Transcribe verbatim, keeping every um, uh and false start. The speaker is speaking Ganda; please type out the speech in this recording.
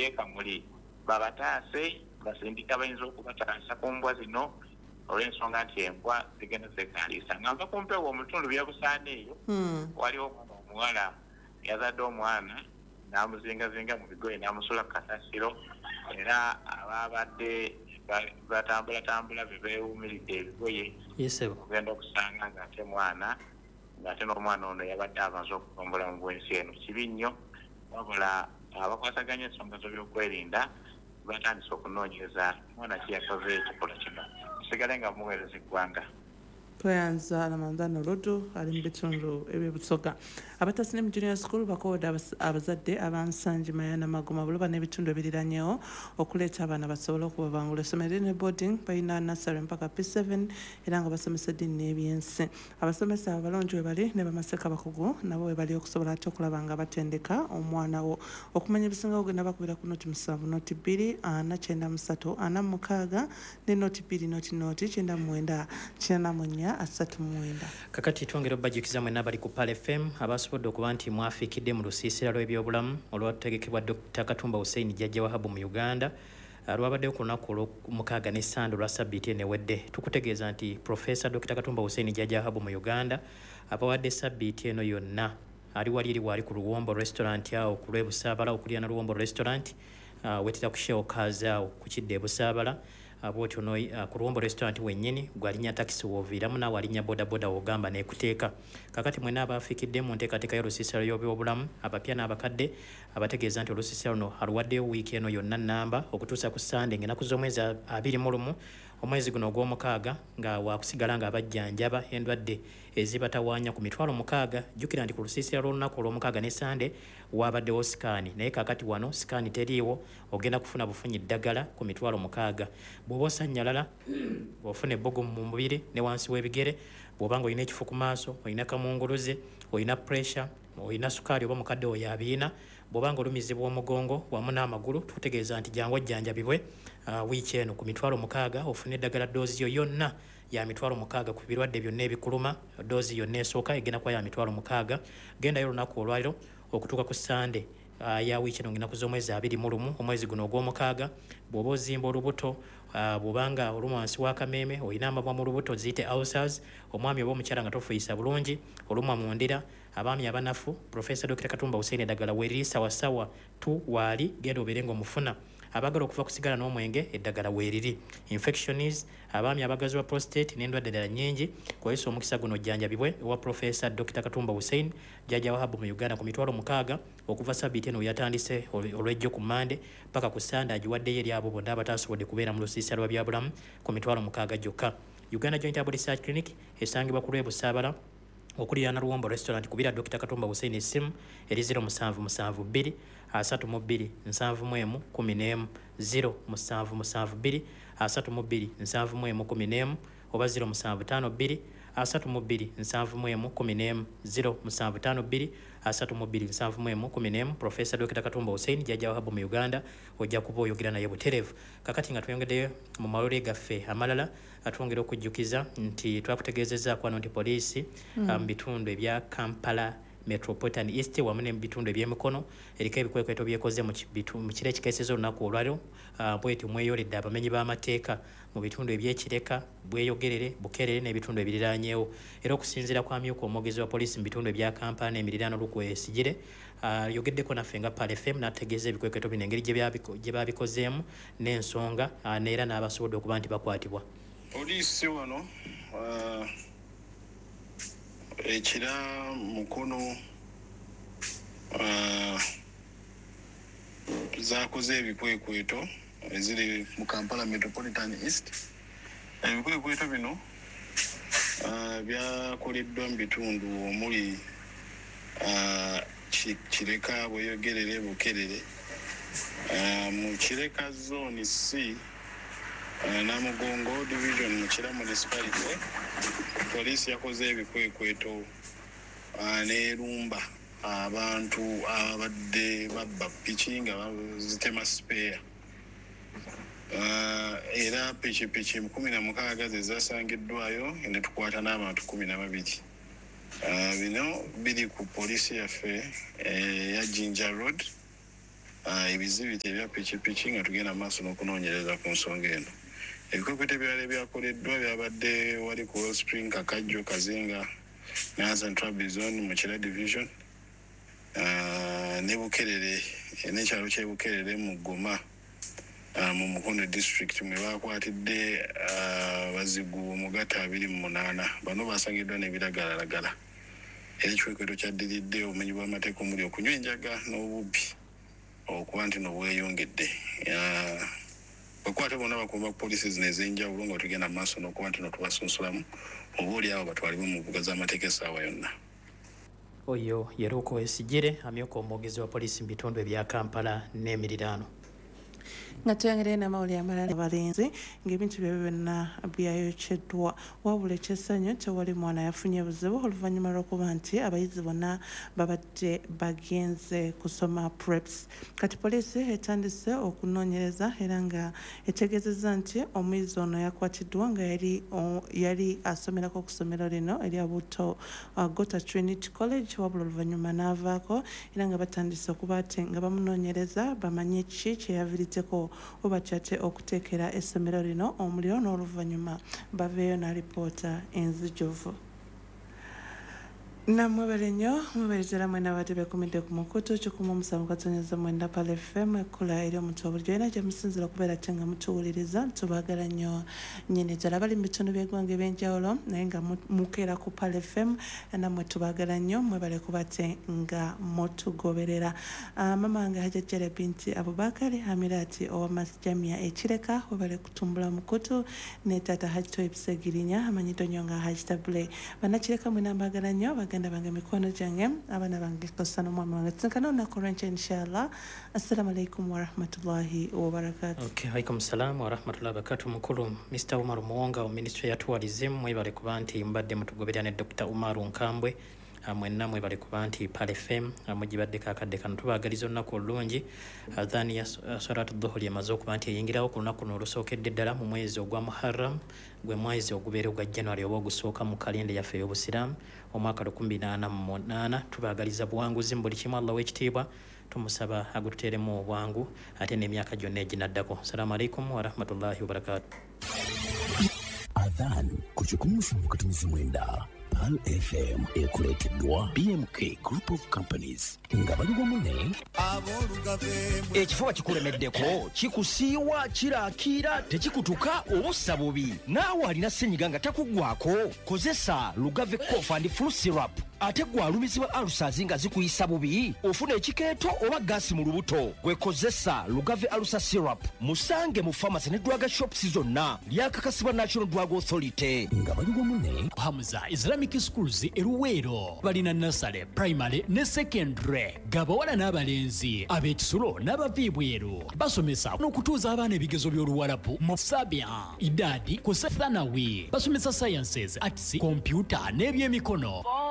Kamuli babataase basindika bayinza okubataasa ku mbwa zino olw'ensonga nti embwa zigenda zekalisa nga nva kumpewo omutundu byabusaana eyo waliwo omwana omuwala yazadde omwana n'amuzingazinga mu bigoye n'amusula ku kasasiro era ababadde batambulatambula be beewumiridde ebigoye ogenda okusanga ng'ate mwana ng'ate n'omwana ono yabadde amaze okutombula mu bwensi eno kibi nnyo wabula abakwasaganya ensonga z'ebyokwerinda batandise okunoonyereza mwana ki yakoze ekikolwa kino kisigale nga muweereza eggwanga. Tweyanza Ramadhan Oludu ali mu bitundu eby'Busoga. Abatasine mu junior school bakooda abazadde abansangi Mayana Magoma Buloba n'ebitundu ebiriranyeewo okuleeta abaana basobole okubabangula essomero ne boarding balina nursery mpaka P seven era nga basomesa eddiini n'ebyensi. Abasomesa abalonji we bali ne bamaseka bakugu nabo we bali okusobola ate okulaba nga batendeka omwana wo okumanya ebisinga ogenda bakubira ku noti musanvu noti bbiri ana kyenda musatu ana mukaaga ne noti bbiri noti noti kyenda mwenda kyenda munya asatu mwenda. Kakati twongera obbajukiza mwenna abali ku Pal F M abasobodde okuba nti mwafiikidde mu lusiisira lw'ebyobulamu olwategekebwa Dokita Katumba Hussein Jjajja Wahabu mu Uganda lwabaddeyo ku lunaku olw'omukaaga ne ssande olwa sabbiiti eno ewedde. Tukutegeeza nti Profesa Dokita Katumba Hussein Jjajja Wahabu mu Uganda abawadde sabbiiti eno yonna ali wali eri waali ku Luwombo restaurant awo ku lw'ebusaabala okulya na Luwombo restaurant uh, wetera ku Shell Cars awo ku kidde ebusaabala abotyo no uh, ku Luwombo restaurant wennyini gwalinya taxi woviiramu naawe alinya boda boda wogamba neekuteeka. Kakati mwena abafiikidde mu nteekateeka y'olusiisira y'ebyobulamu abapya n'abakadde abategeeza nti olusiisira luno aluwaddeyo wiiki eno yonna nnamba okutuusa ku Sande ng'ennaku z'omwezi abiri mu lumu omwezi guno ogw'omukaaga nga waakusigala nga abajjanjaba endwadde ezibatawaanya ku mitwalo mukaaga. Jjukira nti ku lusiisira lw'olunaku olw'omukaaga ne Sande waabaddewo sikaani naye kaakati wano sikaani teriiwo ogenda kufuna bufunyi ddagala ku mitwalo mukaaga. Bw'oba osannyalala bw'ofuna ebbugumu mu mubiri ne wansi w'ebigere bw'oba nga olina ekifu ku maaso olina kamunguluze olina pressure olina sukaali oba mukadde oyo abiina bw'oba nga olumizibwa omugongo wamu n'amagulu tukutegeeza nti jangu ojjanjabibwe uh, wiiki eno ku mitwalo mukaaga ofune eddagala doozi yo yonna ya mitwalo mukaaga ku birwadde byonna ebikuluma. Doozi yonna esooka egenda kuba ya mitwalo mukaaga. Gendayo olunaku olwaliro okutuuka ku Sande uh, ya wiiki eno ng'ennaku z'omwezi abiri mu lumu omwezi guno ogw'omukaaga. Bw'oba ozimba olubuto uh, bw'obanga oluma wansi w'akameeme olina amabwa mu lubuto ziyite ulcers omwami oba omukyala nga tofuuyisa bulungi olumwa mu ndira abaami abanafu Profesa Dokita Katumba Hussein eddagala weeriri sawasawa tu waali genda obeere ng'omufuna. Abagala okuva kusigala n'omwenge eddagala weeriri. Infections abaami abagazibwa prostate n'endwadde ddala nnyingi kweyisa omukisa guno ojjanjabibwe ewa Profesa Dokita Katumba Hussein Jjajja Wahabu mu Uganda ku mitwalo mukaaga okuva sabbiiti eno yatandise olw'ejjo ku Mande paka ku Sande agiwaddeyo eri abo bonna abataasobodde kubeera mu lusiisira lwa byabulamu ku mitwalo mukaaga gyokka. Uganda Joint Herbal Research Clinic esangibwa ku lw'ebusaabala okulira na Luwombo restaurant kubira Dokita Katumba Hussein essimu eri zero musanvu musanvu bbiri asatu mu bbiri nsanvu mu emu kumi n'emu zero musanvu musanvu bbiri asatu mu bbiri nsanvu mu emu kumi n'emu oba zero musanvu ttaano bbiri asatu mu bbiri nsanvu mu emu kumi n'emu zero musanvu ttaano bbiri asatu mu bbiri nsanvu mu emu kumi n'emu. Profesa Dokita Katumba Hussein Jjajja Wahabu mu Uganda ojja kuba oyogera naye butereevu. Kakati nga tweyongeddeyo mu malole gaffe amalala atwongera okujjukiza nti twakutegeezezzaako wano nti poliisi mu mm. um, bitundu ebya Kampala Metropolitan East wamu n'ebitundu eby'emikono eriko ebikwekweto byekoze mu kiro ekikeeseza olunaku olwaliro uh, bweti mweyoledde abamenyi b'amateeka mu bitundu ebyekireka Bweyogerere Bukerere n'ebitundu ebiriraanyeewo era okusinziira kwa myuka omwogezi wa poliisi mu bitundu ebya Kampala n'emiriraano Lukwesigire uh, yogeddeko naffe nga Pal F M n'ategeeza ebikwekweto bino engeri gye baabikozeemu n'ensonga uh, neera n'abasobodde okuba nti bakwatibwa. Poliisi wano uh... ekira mukono uh, zakoze ebikwekweto eziri mu Kampala Metropolitan East. Ebikwekweto bino uh, byakoleddwa mu bitundu omuli uh, Kireka Bweyogerere Bukerere uh, mu Kireka Zone C uh, Namugongo Division mu Kira Municipality. Poliisi yakoze ebikwekweto uh, n'erumba abantu abadde babba piki nga bazitema spare uh, era pikipiki kumi na mukaaga ze zasangiddwayo ne tukwata n'abantu kumi na babiri. Uh, bino biri ku poliisi yaffe eh, ya Jinja Road ebizibiti ebya pikipiki nga tugenda maaso n'okunoonyereza ku nsonga eno. Ebikwekweta ebirala ebyakoleddwa byabadde wali ku Wellspring, Kakajjo, Kazinga, Northern Tribal Zone, Mukira Division, ne Bukerere, n'ekyalo ky'e Bukerere mu Goma mu Mukono District mwe baakwatidde abazigu omugata abiri mu munaana. Bano basangiddwa n'ebiragalalagala. Era ekikwekweto kyaddiridde obumenyi bw'amateeka omuli okunywa enjaga n'obubbi okuba nti nobweyongedde. Bakwate bonna bakuuma poliisi zino ez'enjawulo nga tugenda mu maaso n'okuba nti notubasunsulamu oba oli awo batwalibwe mu mbuga z'amateeka essaawa yonna. Oyo Yeruko Esigire amyuka omwogezi wa poliisi mu bitundu ebya Kampala n'emiriraano. Nga tuyongere n'amawulire amalala abalenzi ng'ebintu byabwe byonna byayokyddwa wabula ekyesanyu tewali mwana yafunye buzibu oluvannyuma lw'okuba nti abayizi bonna babadde bagenze kusoma preps. Kati poliisi etandise okunoonyereza era nga etegeezezza nti omuyizi ono yakwatiddwa nga yali yali asomerako ku ssomero lino erya Buto Gota Trinity College wabula oluvannyuma n'avaako era nga batandise okuba ati nga bamunoonyereza bamanye ki kyeyaviiriddeko oba kyate okuteekera essomero lino omuliro n'oluvannyuma baveeyo na lipoota enzijuvu. Namwebale nnyo mwebalezera mwena abadde beekumidde ku mukutu kikumi omusanvu katonnyeza mwenda Pal F M ekkula eri omuntu obulijjo era gye musinzira okubeera ate nga mutuwuliriza tubaagala nnyo nnyini ddala bali mu bitundu by'eggwanga eby'enjawulo naye nga mukeera ku Pal F M nammwe tubaagala nnyo mwebale kuba ate nga mutugoberera. Mama wange Hajjajjale binti Abubakari Amirati owa Masjamia Ekireka webale kutumbula mukutu ne taata Hajji Toyi Bisegirinya amanyiddwa nnyo nga Hajji Tabule Bannakireka mwena mbaagala nnyo baganda bange mikono gyange abaana bange kosa n'omwami wange tsinkana olunaku olw'enkya inshallah. Assalamu alaikum warahmatullahi wabarakatuh. Okay, alaikum salam warahmatullahi wabarakatuh. Mukulu Mister Umar Muwonga wa Ministry ya Tourism mwebale kuba nti mbadde mutugoberera ne Doctor Umar Nkambwe mwenna mwebale kuba nti Pal F M mugibadde kakadde kano tubaagaliza olunaku olulungi. Adhaani ya salatu dhuhuri emaze okuba nti eyingirawo ku lunaku luno olusookedde ddala mu mwezi ogwa Muharram gwe mwezi ogubeera ogwa January oba ogusooka mu kalenda yaffe ey'obusiraamu omwaka lukumi na ana mu munaana. Tubaagaliza buwanguzi mu buli kimu Allah w'ekitiibwa tumusaba agututeeremu obwangu ate n'emyaka gyonna eginaddako. Assalamu alaikum warahmatullahi wabarakatuh. Adhan ku kikumi musanvu katonnyeza mwenda Pal F M ekuleeteddwa B M K Group of Companies nga bali wamu ne ekifuba kikulemeddeko kikusiiwa kiraakira tekikutuka obussa bubi naawe alina ssenyiga nga takuggwako kozesa Lugave Cough and Flu Syrup ate gwalumizibwa alusazi nga zikuyisa bubi ofuna ekikeeto oba gaasi mu lubuto gwekozesa Lugave Alusa Syrup musange mu pharmacy ne drug shops zonna lyakakasibwa National Drug Authority nga bali wamu ne Hamza Islamic Schools eruweero balina nursery primary ne secondary gabawala n'abalenzi ab'ekisulo n'abaviibweru basomesa n'okutuuza abaana ebigezo by'oluwalabu mu sabia idadi ku thanawi basomesa sciences arts computer n'ebyemikono